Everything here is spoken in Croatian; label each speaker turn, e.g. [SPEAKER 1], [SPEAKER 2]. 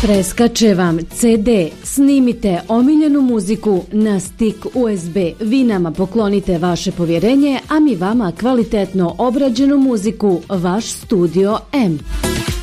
[SPEAKER 1] Preskače vam CD, snimite omiljenu muziku na stik USB. Vi nama poklonite vaše povjerenje, a mi vama kvalitetno obrađenu muziku, vaš Studio M.